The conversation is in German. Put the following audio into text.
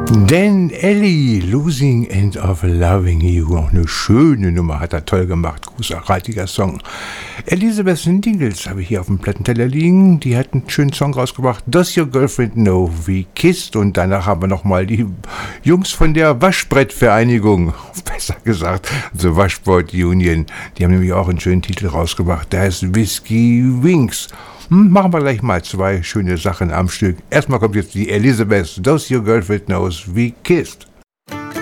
Dan Ellie, Losing and of Loving You. Auch eine schöne Nummer, hat er toll gemacht. Großartiger Song. Elizabeth Dingles habe ich hier auf dem Plattenteller liegen. Die hat einen schönen Song rausgebracht. Does Your Girlfriend Know We Kissed? Und danach haben wir nochmal die Jungs von der Waschbrettvereinigung, besser gesagt, The Washboard Union. Die haben nämlich auch einen schönen Titel rausgebracht. Der heißt Whiskey Wings. Machen wir gleich mal zwei schöne Sachen am Stück. Erstmal kommt jetzt die Elizabeth, Does Your Girlfriend Knows We Kissed?